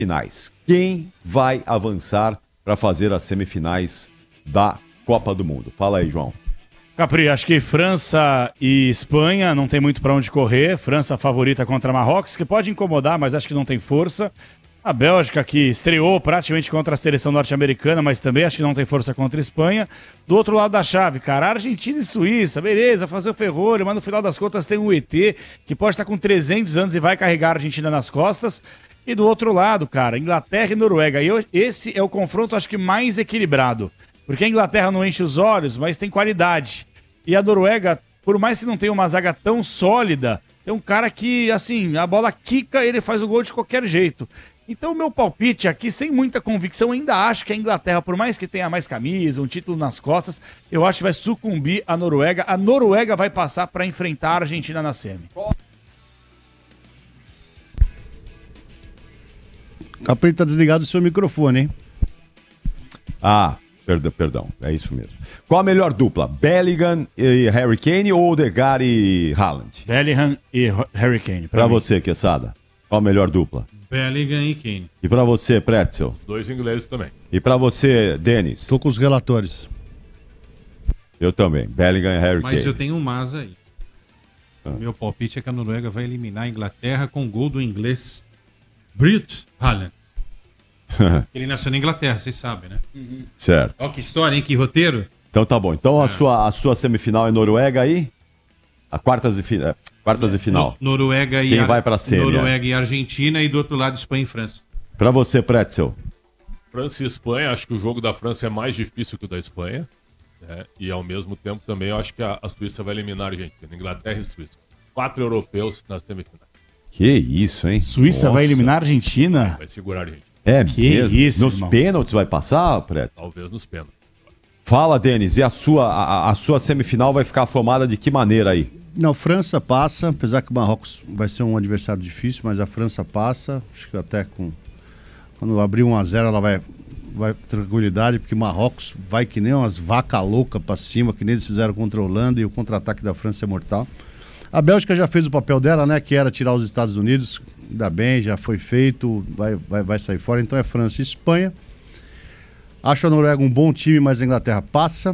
finais. Quem vai avançar para fazer as semifinais da Copa do Mundo? Fala aí, João. Capri, acho que França e Espanha não tem muito para onde correr. França favorita contra Marrocos, que pode incomodar, mas acho que não tem força. A Bélgica, que estreou praticamente contra a seleção norte-americana, mas também acho que não tem força contra a Espanha. Do outro lado da chave, cara, Argentina e Suíça, beleza, fazer o ferrolho, mas no final das contas tem um ET que pode estar com 300 anos e vai carregar a Argentina nas costas. E do outro lado, cara, Inglaterra e Noruega. Esse é o confronto, acho que mais equilibrado. Porque a Inglaterra não enche os olhos, mas tem qualidade. E a Noruega, por mais que não tenha uma zaga tão sólida, tem um cara que, assim, a bola quica, ele faz o gol de qualquer jeito. Então, o meu palpite aqui, sem muita convicção, ainda acho que a Inglaterra, por mais que tenha mais camisa, um título nas costas, eu acho que vai sucumbir a Noruega. A Noruega vai passar para enfrentar a Argentina na semi. Capri, tá desligado o seu microfone, hein? Ah, perdão, é isso mesmo. Qual a melhor dupla? Bellingham e Harry Kane ou Odegaard e Haaland? Bellingham e Harry Kane. Pra você, Quesada, qual a melhor dupla? Bellingham e Kane. E pra você, Pretzel? Dois ingleses também. E pra você, Denis? Tô com os relatores. Eu também, Bellingham e Harry Kane. Mas eu tenho um mas aí. Meu palpite é que a Noruega vai eliminar a Inglaterra com gol do inglês Brett Haaland. Ele nasceu na Inglaterra, vocês sabem, né? Certo. Ó que história, hein? Que roteiro. Então tá bom. Então a sua semifinal é Noruega aí? A quartas e final. Noruega e Quem vai pra semi? Noruega e Argentina e do outro lado Espanha e França. Pra você, Pretzel. França e Espanha, acho que o jogo da França é mais difícil que o da Espanha. Né? E ao mesmo tempo também eu acho que a Suíça vai eliminar a Argentina. Inglaterra e Suíça. 4 europeus nas semifinais. Que isso, hein? Suíça vai eliminar a Argentina? Vai segurar a Argentina. É que mesmo? Isso, nos irmão. pênaltis vai passar, Pretzel? Talvez nos pênaltis. Fala, Denis, e a sua semifinal vai ficar formada de que maneira aí? Não, França passa, apesar que o Marrocos vai ser um adversário difícil, mas a França passa. Acho que até quando abrir 1-0 ela vai tranquilidade, porque o Marrocos vai que nem umas vacas loucas pra cima, que nem eles fizeram contra a Holanda, e o contra-ataque da França é mortal. A Bélgica já fez o papel dela, né, que era tirar os Estados Unidos, ainda bem, já foi feito, vai sair fora. Então é França e Espanha. Acho a Noruega um bom time, mas a Inglaterra passa.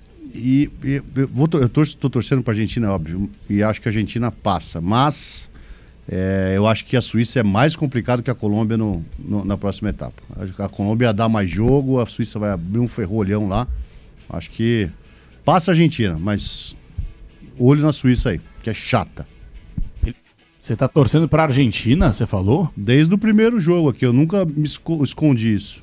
Tô torcendo para a Argentina, óbvio, e acho que a Argentina passa. Mas eu acho que a Suíça é mais complicado que a Colômbia na próxima etapa. A Colômbia dá mais jogo, a Suíça vai abrir um ferrolhão lá. Acho que passa a Argentina, mas olho na Suíça aí, que é chata. Você tá torcendo pra Argentina, você falou? Desde o primeiro jogo aqui, eu nunca me escondi isso.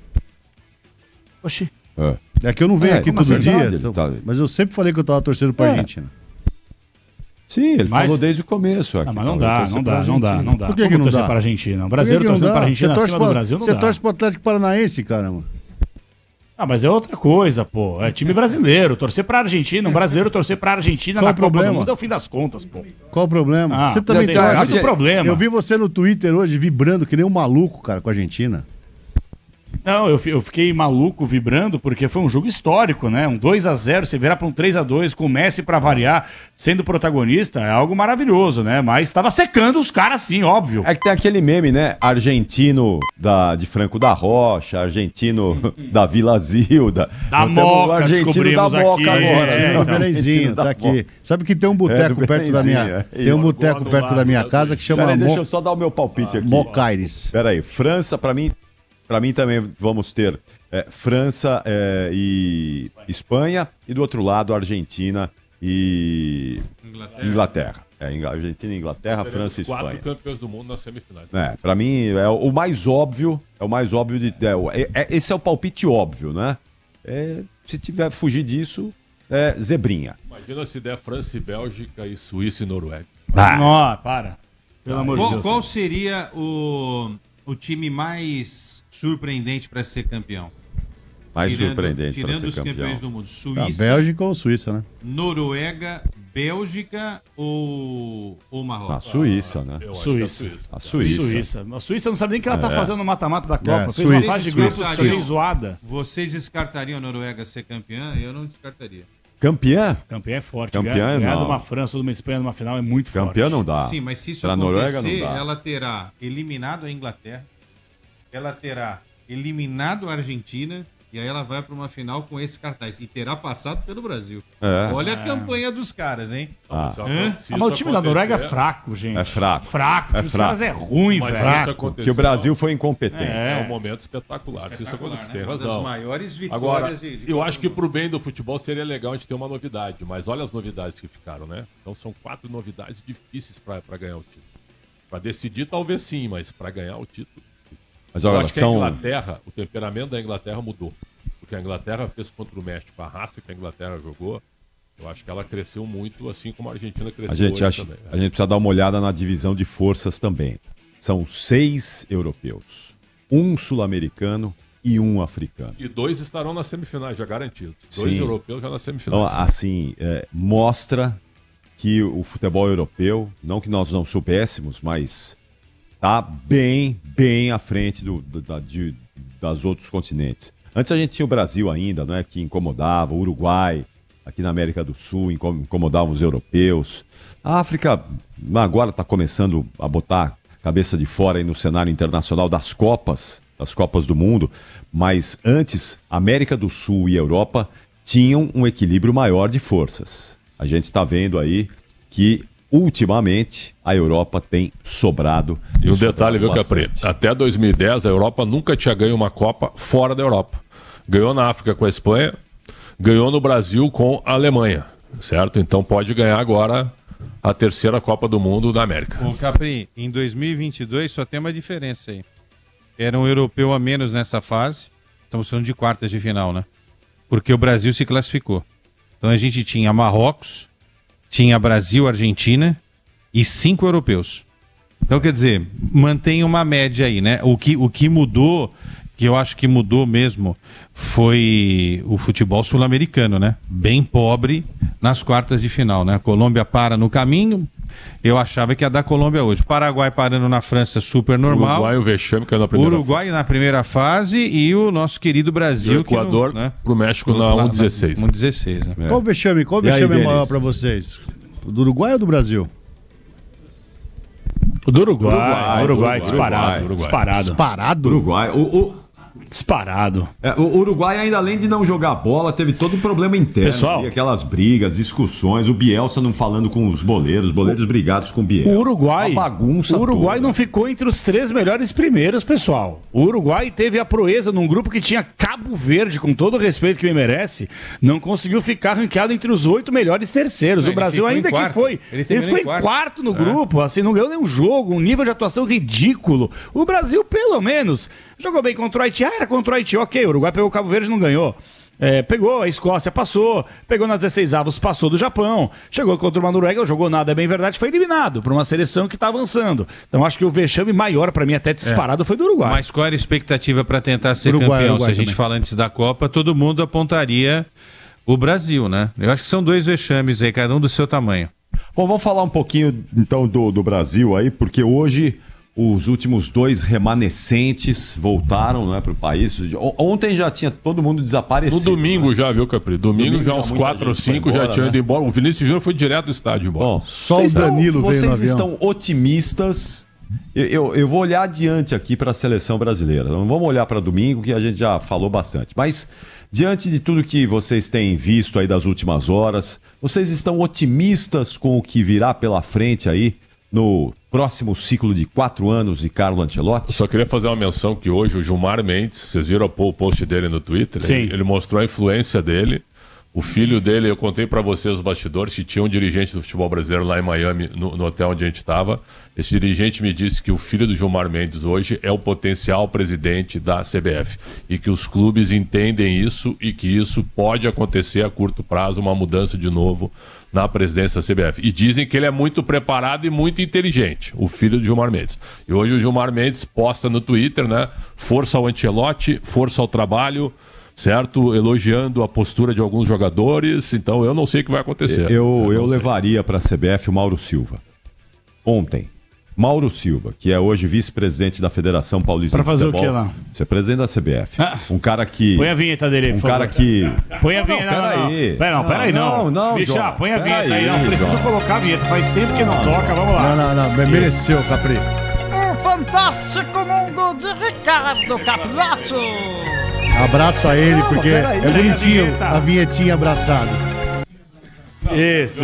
Oxi. É que eu não venho aqui todo dia, verdade, mas eu sempre falei que eu tava torcendo pra Argentina. Sim, ele falou desde o começo. Aqui, mas não dá. Por que não torcer dá? para a Argentina? O brasileiro torcendo para a Argentina acima do Brasil não dá. Você torce pro Atlético Paranaense, caramba. Ah, mas é outra coisa, pô. É time brasileiro. Torcer pra Argentina, um brasileiro torcer pra Argentina Qual na o Copa problema? do Mundo é o fim das contas, pô. Qual o problema? Ah, Você também tem torce. muito problema. Eu vi você no Twitter hoje vibrando que nem um maluco, cara, com a Argentina. Não, eu fiquei maluco vibrando porque foi um jogo histórico, né? Um 2-0, você virar para um 3-2 com o Messi para variar, sendo protagonista, é algo maravilhoso, né? Mas estava secando os caras sim, óbvio. É que tem aquele meme, né? Argentino de Franco da Rocha, argentino da Vila Zilda. Da Nós temos o Moca, argentino descobrimos da Moca aqui. agora. É, né? Não, então. Belenzinho, tá aqui. Sabe que tem um boteco perto da minha. Tem um boteco perto da minha casa que chama Peraí, deixa eu só dar o meu palpite aqui. Mocaires. Peraí, França, pra mim também vamos ter França e Espanha, e do outro lado Argentina e Inglaterra. Argentina, Inglaterra, França e Espanha. 4 campeões do mundo nas semifinais. Pra mim é o mais óbvio, esse é o palpite óbvio, né? Se tiver fugir disso, zebrinha. Imagina se der França e Bélgica e Suíça e Noruega. Não, para. Pelo amor de Deus. Qual seria o time mais surpreendente para ser campeão? Mais surpreendente para tirando ser os campeão. campeões do mundo. A Suíça, Bélgica ou Suíça, né? Noruega, Bélgica ou Marrocos? A Suíça, né? Eu acho Suíça. que A Suíça. A Suíça não sabe nem o que ela tá fazendo no mata-mata da Copa. Fez Suíça. uma fase de grupos Suíça. meio zoada. Vocês descartariam a Noruega ser campeã? Eu não descartaria. Campeã? Campeã é forte. Campeã ganhar não. de uma França ou de uma Espanha numa final é muito forte. Campeã não dá. Sim, mas se isso Pra acontecer, Noruega não dá. ela terá eliminado a Inglaterra, ela terá eliminado a Argentina e aí ela vai para uma final com esse cartaz. E terá passado pelo Brasil. Olha a campanha dos caras, hein? Mas o time da Noruega é fraco, gente. É fraco. Fraco. O time dos caras é ruim, Mas velho. isso aconteceu, Que o Brasil foi incompetente. É um momento espetacular. Se isso acontecer, tem Uma razão. das maiores vitórias Agora, de eu acho que pro bem do futebol seria legal a gente ter uma novidade, mas olha as novidades que ficaram, né? Então são 4 novidades difíceis para ganhar o título. Para decidir, talvez sim, mas para ganhar o título. Mas eu olha, acho que a Inglaterra, o temperamento da Inglaterra mudou. Porque a Inglaterra fez contra o México, a raça que a Inglaterra jogou, eu acho que ela cresceu muito, assim como a Argentina cresceu também. A gente precisa dar uma olhada na divisão de forças também. São 6 europeus, 1 sul-americano e 1 africano. E 2 estarão nas semifinais, já garantidos. 2 europeus já nas semifinais. Então, assim, mostra que o futebol europeu, não que nós não soubéssemos, mas tá bem à frente das outros continentes. Antes a gente tinha o Brasil ainda, né, que incomodava, o Uruguai, aqui na América do Sul, incomodava os europeus. A África agora está começando a botar a cabeça de fora aí no cenário internacional das Copas do Mundo, mas antes, América do Sul e Europa tinham um equilíbrio maior de forças. A gente está vendo aí que, ultimamente, a Europa tem sobrado. E um detalhe, viu, Capri? Até 2010, a Europa nunca tinha ganho uma Copa fora da Europa. Ganhou na África com a Espanha, ganhou no Brasil com a Alemanha, certo? Então pode ganhar agora a 3ª Copa do Mundo da América. Ô Capri, em 2022 só tem uma diferença aí. Era um europeu a menos nessa fase, estamos falando de quartas de final, né? Porque o Brasil se classificou. Então a gente tinha Marrocos, tinha Brasil, Argentina e 5 europeus. Então quer dizer, mantém uma média aí, né? O que mudou, que eu acho que mudou mesmo, foi o futebol sul-americano, né? Bem pobre nas quartas de final, né? A Colômbia para no caminho, eu achava que ia dar Colômbia hoje. Paraguai parando na França, super normal. Uruguai, o vexame que é na primeira Uruguai na primeira fase e o nosso querido Brasil. O Equador né? Pro México na 1-16. 1-16, né? Qual vexame maior para vocês? O do Uruguai ou do Brasil? O do Uruguai, disparado. Disparado? Uruguai. Disparado. O Uruguai, ainda além de não jogar bola, teve todo um problema interno. Pessoal, ali, aquelas brigas, discussões, o Bielsa não falando com os boleiros brigados com o Bielsa. O Uruguai, uma bagunça o Uruguai toda. não ficou entre os 3 melhores primeiros, pessoal. O Uruguai teve a proeza num grupo que tinha Cabo Verde, com todo o respeito que me merece, não conseguiu ficar ranqueado entre os 8 melhores terceiros. Não, o Brasil ainda que foi. Ele ficou em quarto no grupo, assim, não ganhou nenhum jogo, um nível de atuação ridículo. O Brasil, pelo menos, jogou bem contra o Haiti. Era contra o Haiti, ok. O Uruguai pegou o Cabo Verde e não ganhou. Pegou a Escócia, passou. Pegou na 16avos, passou do Japão. Chegou contra uma Noruega, não jogou nada, é bem verdade, foi eliminado por uma seleção que está avançando. Então acho que o vexame maior, para mim, até disparado, foi do Uruguai. Mas qual era a expectativa para tentar ser campeão? Se a gente fala antes da Copa, todo mundo apontaria o Brasil, né? Eu acho que são 2 vexames aí, cada um do seu tamanho. Bom, vamos falar um pouquinho, então, do Brasil aí, porque hoje os últimos 2 remanescentes voltaram, né, para o país. Ontem já tinha todo mundo desaparecido. No domingo, né? Já, viu, Capri? Domingo já uns 4 ou 5 já tinham ido embora. O Vinícius Júnior foi direto do estádio embora. Bom, só o Danilo veio no avião. Vocês estão otimistas? Eu vou olhar adiante aqui para a seleção brasileira. Não vamos olhar para domingo, que a gente já falou bastante. Mas, diante de tudo que vocês têm visto aí das últimas horas, vocês estão otimistas com o que virá pela frente aí no próximo ciclo de 4 anos de Carlo Ancelotti? Só queria fazer uma menção que hoje o Gilmar Mendes, vocês viram o post dele no Twitter? Sim. Ele mostrou a influência dele. O filho dele, eu contei para vocês os bastidores, que tinha um dirigente do futebol brasileiro lá em Miami, no hotel onde a gente estava. Esse dirigente me disse que o filho do Gilmar Mendes hoje é o potencial presidente da CBF. E que os clubes entendem isso e que isso pode acontecer a curto prazo, uma mudança de novo na presidência da CBF. E dizem que ele é muito preparado e muito inteligente, o filho do Gilmar Mendes. E hoje o Gilmar Mendes posta no Twitter, né? Força ao Ancelotti, força ao trabalho, certo? Elogiando a postura de alguns jogadores. Então eu não sei o que vai acontecer. Eu levaria para a CBF o Mauro Silva. Ontem. Mauro Silva, que é hoje vice-presidente da Federação Paulista de Futebol. Pra fazer o quê lá? Você é presidente da CBF. Um cara que... Põe a vinheta dele, por favor. Que... Põe a vinheta. Peraí, não. Bicha, põe a vinheta aí. Não, preciso colocar a vinheta. Faz tempo que não toca, vamos lá. Não. Mereceu, Capri. O fantástico mundo de Ricardo Capriotto. Abraça ele, porque é bonitinho a vinhetinha abraçada. Isso.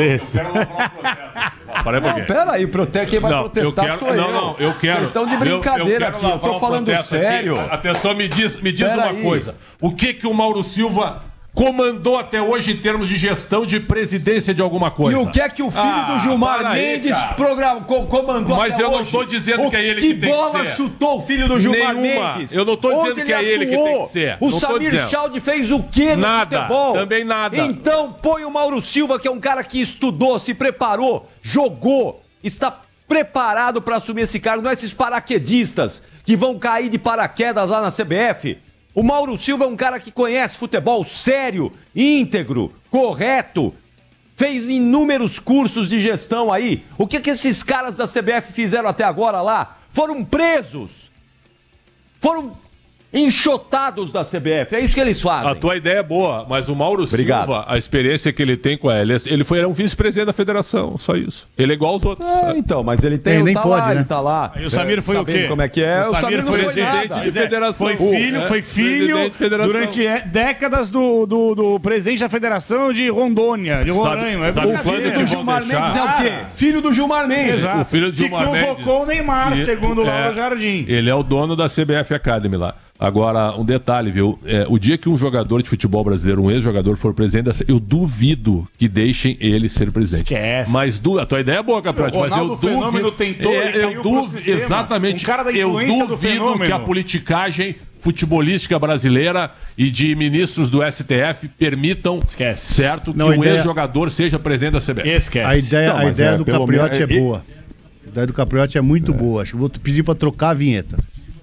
Pera aí, quem vai protestar eu quero, sou eu. Não, eu quero. Vocês estão de brincadeira aqui, eu tô falando sério. Aqui. Atenção, me diz Pera uma aí. coisa. O que o Mauro Silva comandou até hoje em termos de gestão de presidência de alguma coisa? E o que é que o filho do Gilmar Mendes comandou Mas até eu hoje? não tô dizendo que é ele que tem que ser. Que bola chutou o filho do Gilmar Mendes? Eu não tô dizendo Onde que é ele que tem que ser. O Não tô Samir dizendo. Chaldi fez o quê no Nada, futebol? também nada. Então põe o Mauro Silva, que é um cara que estudou, se preparou, jogou, está preparado para assumir esse cargo. Não é esses paraquedistas que vão cair de paraquedas lá na CBF. O Mauro Silva é um cara que conhece futebol sério, íntegro, correto. Fez inúmeros cursos de gestão aí. O que esses caras da CBF fizeram até agora lá? Foram presos. Foram enxotados da CBF. É isso que eles fazem. A tua ideia é boa, mas o Mauro Silva, a experiência que ele tem com ela, ele era um vice-presidente da federação, só isso. Ele é igual aos outros. Então, mas ele tem, Ele nem tá pode, lá, né? ele tá lá. E o Samir foi o quê? Como é que é? O Samir foi presidente nada. de federação. Foi filho presidente de federação. durante décadas do presidente da federação de Rondônia, de Roraima. sabe brincadeira. quando que O Gilmar vão deixar? Mendes é o quê? Filho do Gilmar Mendes. Exato. O filho do Gilmar que convocou o Neymar, segundo o Lauro Jardim. Ele é o dono da CBF Academy lá. Agora, um detalhe, viu? O dia que um jogador de futebol brasileiro, um ex-jogador, for presidente, eu duvido que deixem ele ser presidente. Esquece. Mas a tua ideia é boa, Capriotti, mas eu Ronaldo Fenômeno duvido. tentou, ele caiu pro sistema. Exatamente. Um cara da Eu influência do duvido Fenômeno. que a politicagem futebolística brasileira e de ministros do STF permitam, Esquece. certo, Não, que um a ideia- ex-jogador seja presidente da CBF. Esquece. A ideia, Não, a mas ideia é, do pelo Capriotti menos- é boa. A ideia do Capriotti é muito boa. Acho que vou pedir pra trocar a vinheta.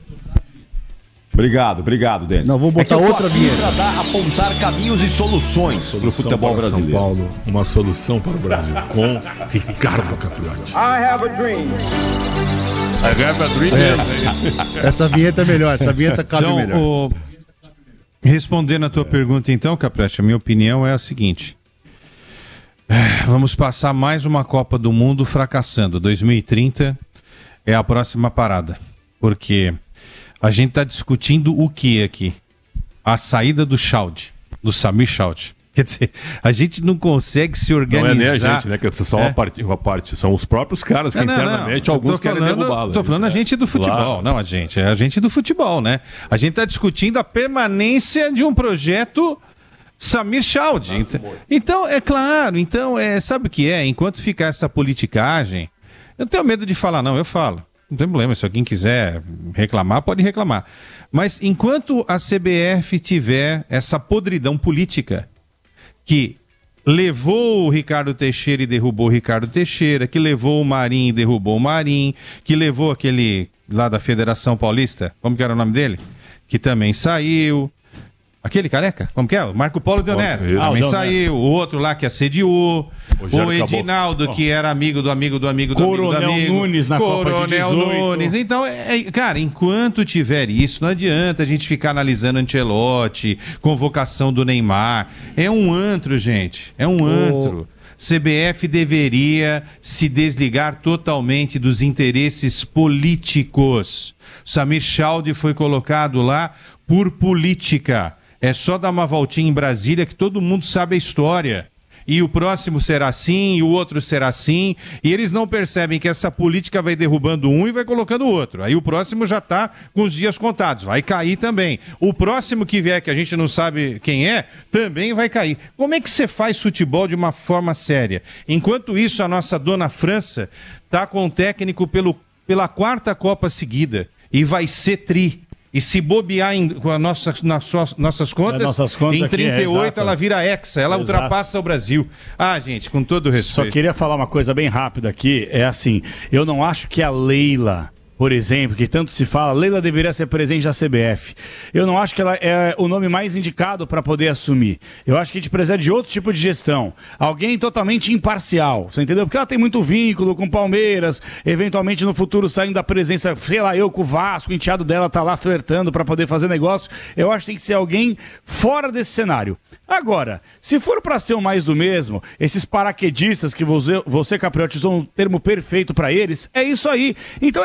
Obrigado, Denis. Não, vou botar eu tô outra aqui vinheta. pra apontar caminhos e soluções pro futebol para brasileiro. São Paulo, uma solução para o Brasil, com Ricardo Capriotti. I have a dream. Essa vinheta é melhor, essa vinheta cabe Então, melhor. respondendo a tua pergunta, então, Capriotti, a minha opinião é a seguinte. Vamos passar mais uma Copa do Mundo fracassando. 2030 é a próxima parada. Porque a gente está discutindo o que aqui? A saída do Chaldi, do Samir Chaldi. Quer dizer, a gente não consegue se Não organizar. é nem a gente, né? Que é só uma parte. São os próprios caras que internamente alguns querem derrubá-lo. Estou falando a gente do futebol, Claro. não a gente. É a gente do futebol, né? A gente está discutindo a permanência de um projeto Samir Chaldi. Então, é claro, sabe o que é? Enquanto ficar essa politicagem, eu não tenho medo de falar, não, eu falo. Não tem problema, se alguém quiser reclamar, pode reclamar. Mas enquanto a CBF tiver essa podridão política que levou o Ricardo Teixeira e derrubou o Ricardo Teixeira, que levou o Marinho e derrubou o Marinho, que levou aquele lá da Federação Paulista, como que era o nome dele? Que também saiu. Aquele careca? Como que é? O Marco Polo Deonero. Isso. Também o saiu. O outro lá que assediou. Rogério O Edinaldo, que era amigo do amigo do amigo do Coronel amigo. Nunes na Copa de 18. Nunes. Então, cara, enquanto tiver isso, não adianta a gente ficar analisando Ancelotti, convocação do Neymar. É um antro, gente. É um antro. CBF deveria se desligar totalmente dos interesses políticos. Samir Chaldi foi colocado lá por política. É só dar uma voltinha em Brasília que todo mundo sabe a história. E o próximo será assim, e o outro será assim. E eles não percebem que essa política vai derrubando um e vai colocando o outro. Aí o próximo já está com os dias contados, vai cair também. O próximo que vier, que a gente não sabe quem é, também vai cair. Como é que você faz futebol de uma forma séria? Enquanto isso, a nossa dona França está com o técnico pela quarta Copa seguida. E vai ser tri. E se bobear com nossas contas, em aqui, 38 ela exato. vira hexa, ela Exato. ultrapassa o Brasil. Ah, gente, com todo respeito. Só queria falar uma coisa bem rápida aqui. É assim, eu não acho que a Leila, por exemplo, que tanto se fala, Leila deveria ser presidente da CBF. Eu não acho que ela é o nome mais indicado para poder assumir. Eu acho que a gente precisa de outro tipo de gestão. Alguém totalmente imparcial, você entendeu? Porque ela tem muito vínculo com o Palmeiras, eventualmente no futuro saindo da presença, sei lá, eu com o Vasco, o enteado dela tá lá flertando para poder fazer negócio. Eu acho que tem que ser alguém fora desse cenário. Agora, se for para ser o mais do mesmo, esses paraquedistas que você Capriotti, usou um termo perfeito para eles, é isso aí. Então é melhor você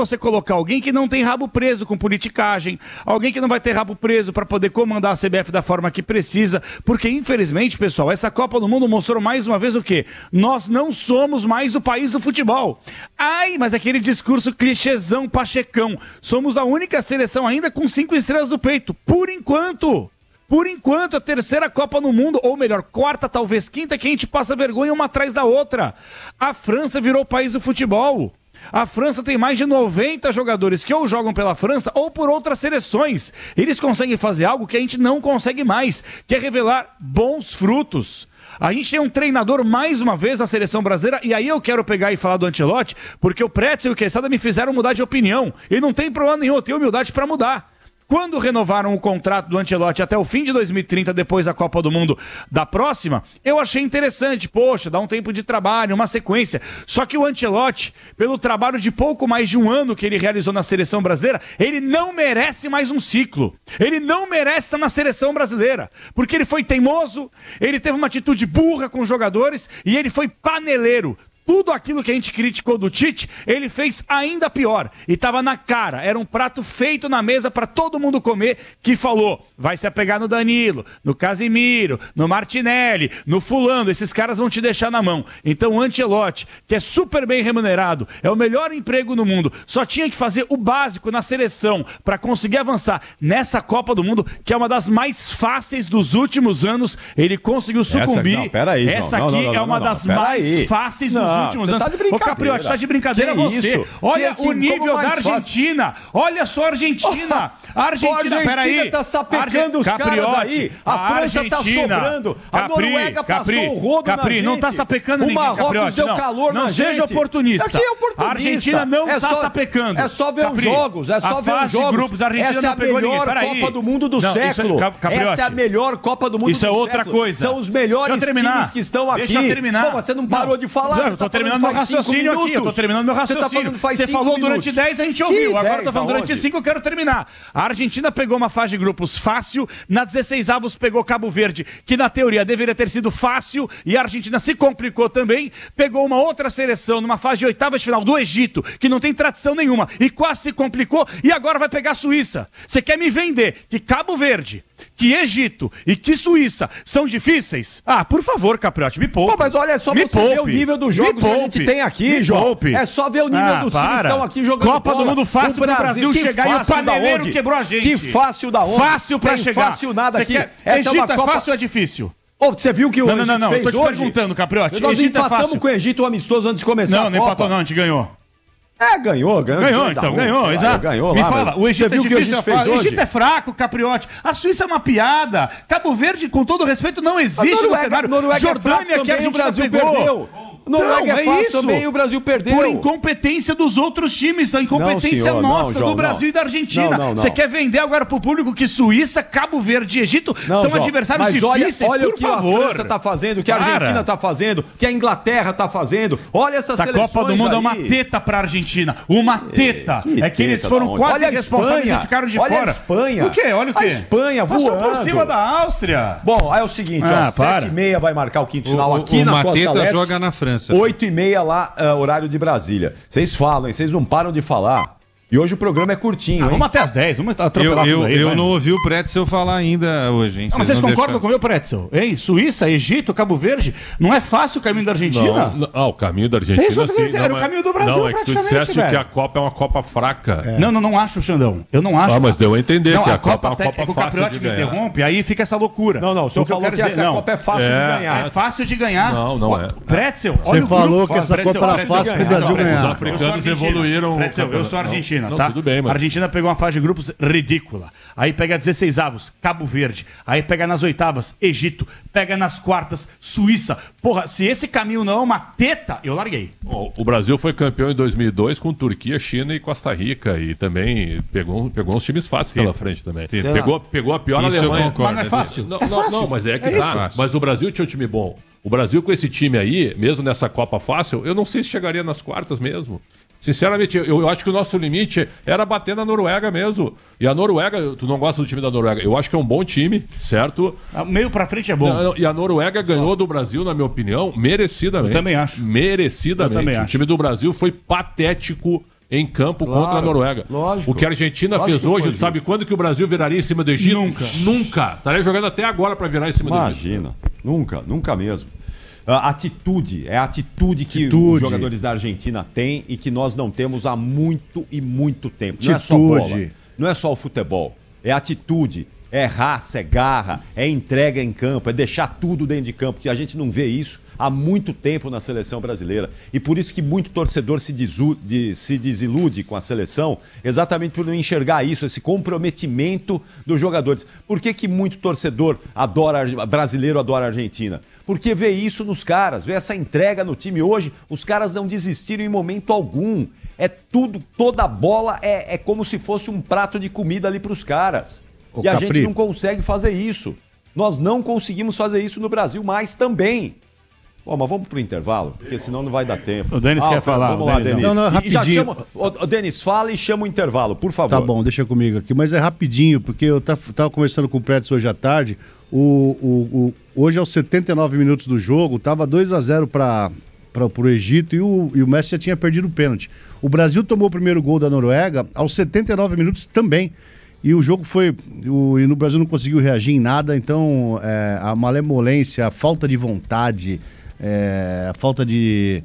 você colocar alguém que não tem rabo preso com politicagem, alguém que não vai ter rabo preso para poder comandar a CBF da forma que precisa, porque infelizmente, pessoal, essa Copa do Mundo mostrou mais uma vez o quê? Nós não somos mais o país do futebol. Ai, mas aquele discurso clichêzão, pachecão, somos a única seleção ainda com 5 estrelas do peito, por enquanto. Por enquanto, a terceira Copa no Mundo, ou melhor, quarta, talvez quinta, que a gente passa vergonha uma atrás da outra. A França virou o país do futebol. A França tem mais de 90 jogadores que ou jogam pela França ou por outras seleções. Eles conseguem fazer algo que a gente não consegue mais, que é revelar bons frutos. A gente tem um treinador, mais uma vez, na seleção brasileira, e aí eu quero pegar e falar do Ancelotti, porque o Pretzel e o Quesada me fizeram mudar de opinião. E não tem problema nenhum, eu tenho humildade para mudar. Quando renovaram o contrato do Ancelotti até o fim de 2030, depois da Copa do Mundo da próxima, eu achei interessante. Poxa, dá um tempo de trabalho, uma sequência. Só que o Ancelotti, pelo trabalho de pouco mais de um ano que ele realizou na seleção brasileira, ele não merece mais um ciclo. Ele não merece estar na seleção brasileira. Porque ele foi teimoso, ele teve uma atitude burra com os jogadores e ele foi paneleiro. Tudo aquilo que a gente criticou do Tite, ele fez ainda pior. E estava na cara. Era um prato feito na mesa para todo mundo comer, que falou, vai se apegar no Danilo, no Casimiro, no Martinelli, no fulano. Esses caras vão te deixar na mão. Então o Ancelotti, que é super bem remunerado, é o melhor emprego no mundo, só tinha que fazer o básico na seleção para conseguir avançar nessa Copa do Mundo, que é uma das mais fáceis dos últimos anos. Ele conseguiu sucumbir. Essa aqui é uma das mais fáceis dos últimos anos. Tá de brincadeira. Ô, Capriotti, tá de brincadeira você. Olha o nível da Argentina. Olha só a Argentina. A Argentina, peraí. Tá sapecando os caras aí. A França tá sobrando. A Noruega passou o rodo na gente. Não tá sapecando ninguém, Capriotti. O Marrocos deu calor na gente. Não seja oportunista. Aqui é oportunista. A Argentina não tá sapecando. É só ver os jogos. É só ver os jogos. Grupos, a Argentina essa é a melhor Copa do Mundo do século. Essa é a melhor Copa do Mundo do século. Isso é outra coisa. São os melhores times que estão aqui. Deixa eu terminar. Você não parou de falar. Eu tô terminando meu raciocínio aqui. Eu tô terminando meu raciocínio. Você falou durante 10, a gente ouviu. Agora eu tô falando durante 5, eu quero terminar. A Argentina pegou uma fase de grupos fácil. Na 16avos pegou Cabo Verde, que na teoria deveria ter sido fácil. E a Argentina se complicou também. Pegou uma outra seleção numa fase de oitavas de final do Egito, que não tem tradição nenhuma. E quase se complicou. E agora vai pegar a Suíça. Você quer me vender que Cabo Verde, que Egito e que Suíça são difíceis? Ah, por favor, Capriotti, me poupe. Pô, mas olha, é só você ver o nível dos jogos que a gente tem aqui, João. É só ver o nível dos times que estão aqui jogando Copa do Mundo fácil pro Brasil chegar e o paneleiro quebrou a gente. Que fácil da onde? Fácil pra chegar. Fácil nada aqui. Egito é fácil ou é difícil? Ô, você viu que o Egito fez hoje? Tô te perguntando, Capriotti. Nós empatamos com o Egito amistoso antes de começar a Copa. Não empatou não, a gente ganhou. Ganhou, exato. Ganhou Me lá, fala, o Egito é difícil. O Egito é fraco, Capriotti. A Suíça é uma piada. Cabo Verde, com todo respeito, não existe no cenário. Jordânia, que a gente pegou. Noruega é fácil também, o Brasil perdeu. Por incompetência dos outros times, da incompetência nossa, do Brasil e da Argentina. Você quer vender agora pro público que Suíça, Cabo Verde e Egito são adversários difíceis? Olha o que a França tá fazendo, o que a Argentina tá fazendo, o que a Inglaterra tá fazendo. Olha essas seleções. Essa Copa do Mundo é uma teta pra Argentina. Uma teta. É que eles foram quase responsáveis e ficaram de fora. Olha a Espanha. O quê? Olha o quê? A Espanha voando. Passou por cima da Áustria. Bom, aí é o seguinte, ó, 7h30 vai marcar o quinto final aqui na Costa Leste. Joga na França. 8h30 lá, horário de Brasília. Vocês falam, hein? Vocês não param de falar. E hoje o programa é curtinho, hein? Vamos até as 10, vamos atropelar tudo aí. Eu não ouvi o Pretzel falar ainda hoje, hein? Mas vocês concordam com o meu, Pretzel? Hein? Suíça, Egito, Cabo Verde, não é fácil o caminho da Argentina? O caminho da Argentina, sim. Era o caminho do Brasil, praticamente, tu disseste que a Copa é uma Copa fraca. Não acho, Xandão. Eu não acho. Mas deu a entender que a Copa é uma Copa fácil o Capriotti me interrompe, aí fica essa loucura. Não, o senhor falou que essa Copa é fácil de ganhar. É fácil de ganhar. Não é. Pretzel, olha o grupo. Você falou que essa Copa era fácil pro Brasil ganhar. Os africanos evoluíram. Pretzel, eu sou Argentina, tá? Tudo bem, mas... A Argentina pegou uma fase de grupos ridícula. Aí pega 16avos, Cabo Verde. Aí pega nas oitavas, Egito. Pega nas quartas, Suíça. Porra, se esse caminho não é uma teta, eu larguei. O Brasil foi campeão em 2002 com Turquia, China e Costa Rica. E também pegou uns times fáceis pela frente também. Pegou a pior Alemanha. Mas não é fácil? Não, mas é que tá. Mas o Brasil tinha um time bom. O Brasil com esse time aí, mesmo nessa Copa fácil, eu não sei se chegaria nas quartas mesmo. Sinceramente, eu acho que o nosso limite era bater na Noruega mesmo. E a Noruega, tu não gosta do time da Noruega, eu acho que é um bom time, certo? Meio pra frente é bom. E a Noruega ganhou do Brasil, na minha opinião, merecidamente. Eu também acho. Merecidamente. O time do Brasil foi patético em campo contra a Noruega. lógico. O que a Argentina Lógico fez que hoje, foi sabe justo. quando que o Brasil viraria em cima do Egito? Nunca. Nunca. Estaria jogando até agora para virar em cima do Egito. Imagina. Nunca mesmo. A atitude, é a atitude que os Atitude. jogadores da Argentina têm e que nós não temos há muito e muito tempo. Não é só Atitude. bola, não é só o futebol. É atitude, é raça, é garra, é entrega em campo, é deixar tudo dentro de campo, que a gente não vê isso há muito tempo na seleção brasileira. E por isso que muito torcedor se desilude com a seleção, exatamente por não enxergar isso, esse comprometimento dos jogadores. Por que muito torcedor brasileiro adora a Argentina? Porque vê isso nos caras, vê essa entrega no time hoje, os caras não desistiram em momento algum. É tudo, toda a bola é como se fosse um prato de comida ali para os caras. Ô, E a Capri. gente não consegue fazer isso. Nós não conseguimos fazer isso no Brasil mais também. Bom, mas vamos pro intervalo, porque senão não vai dar tempo. O Denis quer falar, Vamos o lá, Denis, Denis. não, E já rapidinho. chama, o Denis, fala e chama o intervalo, por favor. Tá bom, deixa comigo aqui. Mas é rapidinho, porque eu tava conversando com o Prédio hoje à tarde. Hoje, aos 79 minutos do jogo, tava 2-0 para o Egito e o Messi já tinha perdido o pênalti. O Brasil tomou o primeiro gol da Noruega aos 79 minutos também. E o jogo foi. E no Brasil não conseguiu reagir em nada, então a malemolência, a falta de vontade, a falta de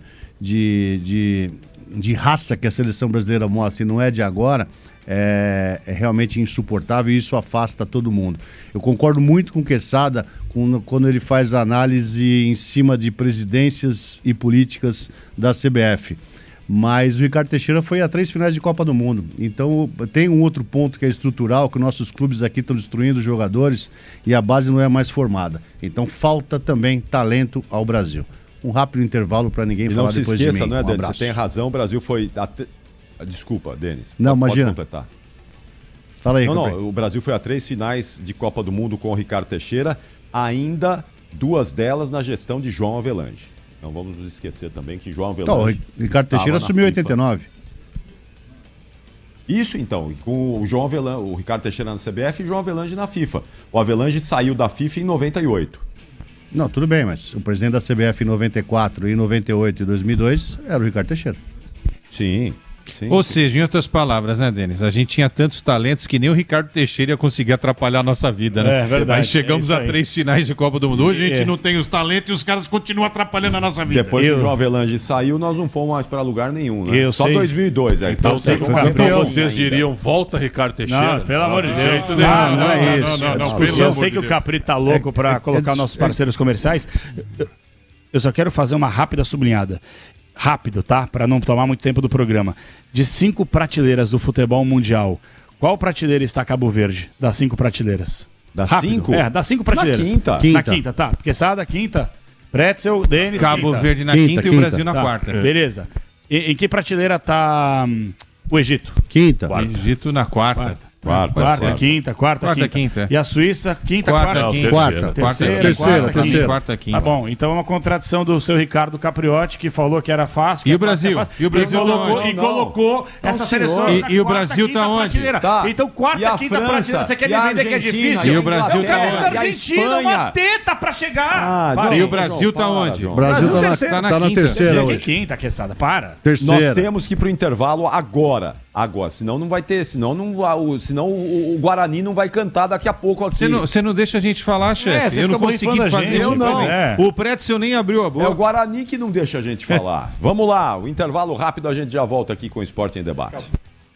raça que a seleção brasileira mostra, e não é de agora, é realmente insuportável e isso afasta todo mundo. Eu concordo muito com o Quesada quando ele faz a análise em cima de presidências e políticas da CBF. Mas o Ricardo Teixeira foi a 3 finais de Copa do Mundo. Então tem um outro ponto que é estrutural, que nossos clubes aqui estão destruindo os jogadores e a base não é mais formada. Então falta também talento ao Brasil. Um rápido intervalo para ninguém E falar não se depois esqueça, de mim. não é, Um Denis? abraço. Você tem razão, o Brasil foi... Desculpa, Denis. Não, imagina. Pode completar. Fala aí, Não, Capri. o Brasil foi a 3 finais de Copa do Mundo com o Ricardo Teixeira, ainda 2 delas na gestão de João Avelange. Não vamos nos esquecer também que João Então, o Avelange... Ricardo estava Teixeira na assumiu em FIFA. 89. Isso então, com o João Avelange, o Ricardo Teixeira na CBF e o João Avelange na FIFA. O Avelange saiu da FIFA em 98. Não, tudo bem, mas o presidente da CBF em 94, em 98 e 2002 era o Ricardo Teixeira. Sim. Ou seja, em outras palavras, né, Denis? A gente tinha tantos talentos que nem o Ricardo Teixeira ia conseguir atrapalhar a nossa vida, né? É verdade, Aí chegamos é isso a aí. 3 finais de Copa do Mundo. Hoje a gente É. não tem os talentos e os caras continuam atrapalhando a nossa vida. Depois que o João Avelange saiu, nós não fomos mais para lugar nenhum, né? Eu Só sei. 2002, Então, sei então, que foi então campeão vocês ainda. diriam, volta Ricardo Teixeira. Não, pelo amor de Deus. jeito nenhum. Não é isso. Eu pelo sei amor que o de Capri tá louco pra colocar nossos parceiros comerciais. Eu só quero fazer uma rápida sublinhada. Rápido, tá? Pra não tomar muito tempo do programa. De 5 prateleiras do futebol mundial, qual prateleira está Cabo Verde? Das 5 prateleiras. Das Rápido. 5? É, das 5 prateleiras. quinta. Na Quinta. quinta, tá. Porque sai da quinta. Pretzel, Denis, Cabo quinta. Verde na Quinta, quinta e o quinta. Brasil na Tá, quarta. beleza. Em que prateleira tá o Egito? Quinta. Egito na quarta. Quarta, quinta, Quarta, quinta. E a Suíça, quinta, Quarta, quarta. quinta. Quarta. Terceira. Quarta, quinta. Tá bom, então é uma contradição do seu Ricardo Capriotti, que falou que era fácil. que E é o fácil, Brasil? que é fácil, E o Brasil colocou, não, e não. colocou Não, essa senhor. seleção. E- na e o quarta, Brasil quinta tá onde? prateleira. Tá. Então, quarta, E a quinta França? prateleira, você quer E me a vender que é Argentina? difícil? E o Brasil Eu quero tá ver onde? a Argentina, E a uma Espanha? teta pra chegar. Para. E não, o Brasil tá para, onde? João. O Brasil tá terceiro. na Tá na quinta. terceira Você que hoje. quinta, Quesada, para. Terceira. Nós temos que ir pro intervalo agora. Senão não vai ter. Senão o Guarani não vai cantar daqui a pouco aqui. Você não deixa a gente falar, chefe. você Eu não fica consegui borrifando a fazer gente, isso. pois Pois é. O Pretzel nem abriu a É o boca. Guarani que não deixa a gente falar. Vamos lá, o intervalo rápido, a gente já volta aqui com o Esporte em Debate.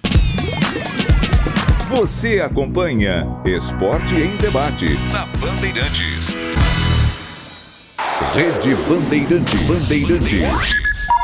Você acompanha Esporte em Debate na Bandeirantes. Rede Bandeirantes.